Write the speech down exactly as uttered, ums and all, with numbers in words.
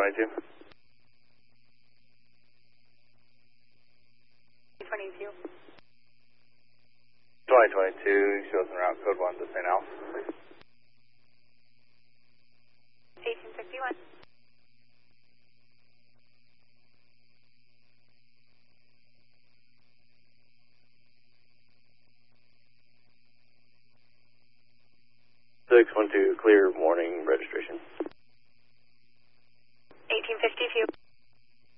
twenty-two. twenty-two. twenty twenty-two, shows en route code one to Saint Alf, please. eighteen sixty-one. six one two, clear morning registration. eighteen fifty-two.